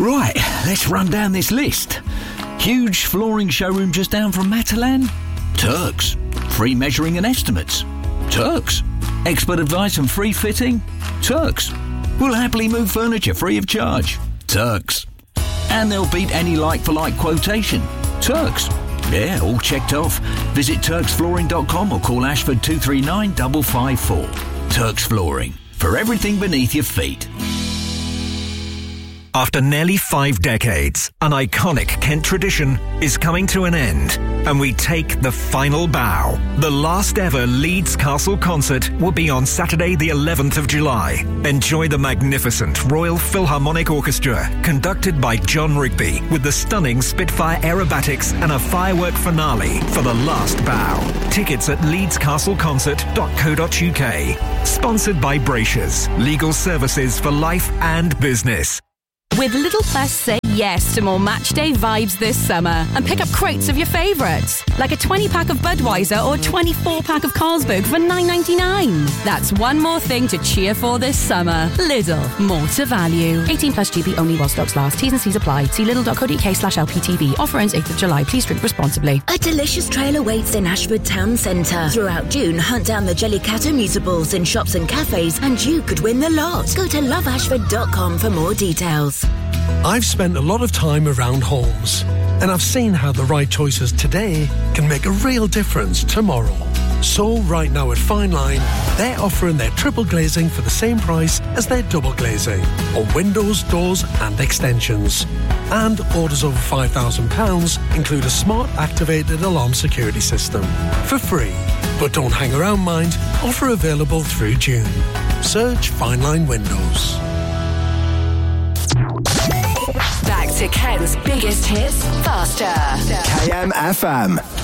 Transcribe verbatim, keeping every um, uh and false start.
Right, let's run down this list. Huge flooring showroom just down from Matalan? Turks. Free measuring and estimates? Turks. Expert advice and free fitting? Turks. We'll happily move furniture free of charge? Turks. And they'll beat any like-for-like quotation? Turks. Yeah, all checked off. Visit turks flooring dot com or call Ashford two three nine five five four. Turks Flooring. For everything beneath your feet. After nearly five decades, an iconic Kent tradition is coming to an end, and we take the final bow. The last ever Leeds Castle concert will be on Saturday the eleventh of July. Enjoy the magnificent Royal Philharmonic Orchestra, conducted by John Rigby, with the stunning Spitfire aerobatics and a firework finale for the last bow. Tickets at leeds castle concert dot co dot uk. Sponsored by Bracious, legal services for life and business. With Lidl Plus, say yes to more matchday vibes this summer and pick up crates of your favourites, like a twenty-pack of Budweiser or twenty-four-pack of Carlsberg for nine ninety-nine. That's one more thing to cheer for this summer. Lidl, more to value. eighteen plus G B only while stocks last. T's and C's apply. See lidl dot co dot uk slash L P T V. Offer ends eighth of July. Please drink responsibly. A delicious trail awaits in Ashford Town Centre. Throughout June, hunt down the Jellycat amusables in shops and cafes and you could win the lot. Go to love ashford dot com for more details. I've spent a lot of time around homes, and I've seen how the right choices today can make a real difference tomorrow. So right now at Fine Line, they're offering their triple glazing for the same price as their double glazing on windows, doors and extensions. And orders over five thousand pounds include a smart activated alarm security system for free. But don't hang around, mind. Offer available through June. Search Fine Line Windows. Back to Ken's biggest hits faster. K M F M.